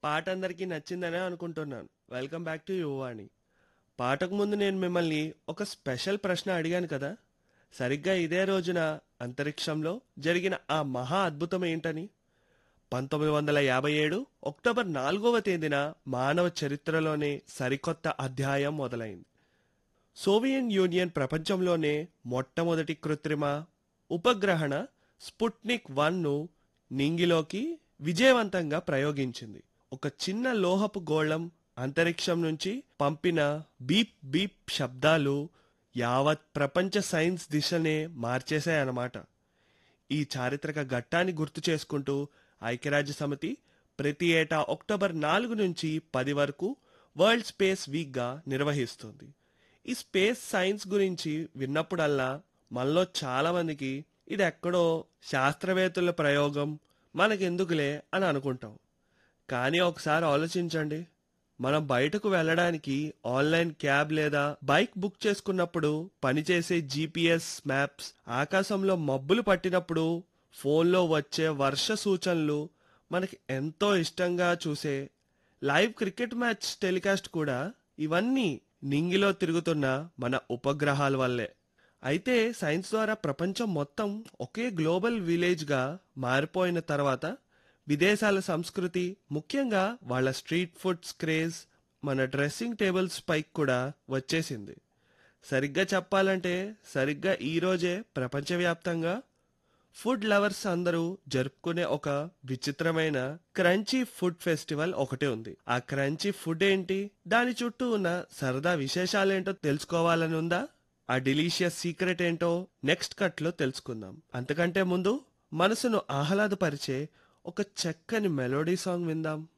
పాట అందరికీ నచ్చిందనే అనుకుంటున్నాను. Welcome back to Yuvavani. పాటకు ముందు నేను మిమ్మల్ని ఒక స్పెషల్ ప్రశ్న అడిగాను కదా. సరిగ్గా ఇదే రోజున అంతరిక్షంలో జరిగిన ఆ మహా అద్భుతం ఏంటని. 1957 అక్టోబర్ 4వ తేదీన మానవ చరిత్రలోనే సరికొత్త అధ్యాయం మొదలైంది. సోవియట్ యూనియన్ ప్రపంచంలోనే మొట్టమొదటి కృత్రిమ ఉపగ్రహణ స్పుట్నిక్ 1ను నింగిలోకి విజయవంతంగా ప్రయోగించింది. ఒక చిన్న లోహపు గోళం అంతరిక్షం నుంచి పంపిన బీప్ బీప్ శబ్దాలు యావత్ ప్రపంచ సైన్స్ దిశనే మార్చేశాయన్నమాట. ఈ చారిత్రక ఘట్టాన్ని గుర్తు చేసుకుంటూ ఐక్యరాజ్య సమితి ప్రతి ఏటా అక్టోబర్ 4 నుంచి 10 వరకు వరల్డ్ స్పేస్ వీక్గా నిర్వహిస్తుంది. ఈ స్పేస్ సైన్స్ గురించి విన్నప్పుడల్లా మనలో చాలా మందికి ఇది ఎక్కడో శాస్త్రవేత్తల ప్రయోగం, మనకెందుకులే అని అనుకుంటాం. కానీ ఒకసారి ఆలోచించండి, మనం బయటకు వెళ్ళడానికి ఆన్లైన్ క్యాబ్ లేదా బైక్ బుక్ చేసుకున్నప్పుడు పనిచేసే జీపీఎస్ మ్యాప్స్, ఆకాశంలో మబ్బులు పట్టినప్పుడు ఫోన్లో వచ్చే వర్ష సూచనలు, మనకి ఎంతో ఇష్టంగా చూసే లైవ్ క్రికెట్ మ్యాచ్ టెలికాస్ట్ కూడా ఇవన్నీ నింగిలో తిరుగుతున్న మన ఉపగ్రహాల వల్లే. అయితే సైన్స్ ద్వారా ప్రపంచం మొత్తం ఒకే గ్లోబల్ విలేజ్గా మారిపోయిన తర్వాత విదేశాల సంస్కృతి, ముఖ్యంగా వాళ్ళ స్ట్రీట్ ఫుడ్స్ క్రేజ్ మన డ్రెస్సింగ్ టేబుల్స్ పైకి కూడా వచ్చేసింది. సరిగ్గా చెప్పాలంటే సరిగ్గా ఈ రోజే ప్రపంచవ్యాప్తంగా ఫుడ్ లవర్స్ అందరూ జరుపుకునే ఒక విచిత్రమైన క్రంచీ ఫుడ్ ఫెస్టివల్ ఒకటి ఉంది. ఆ క్రంచీ ఫుడ్ ఏంటి, దాని చుట్టూ ఉన్న సరదా విశేషాలేంటో తెలుసుకోవాలని ఉందా? ఆ డిలీషియస్ సీక్రెట్ ఏంటో నెక్స్ట్ కట్ లో తెలుసుకుందాం. అంతకంటే ముందు మనసును ఆహ్లాదపరిచే ఒక చక్కని మెలోడీ సాంగ్ విందాం.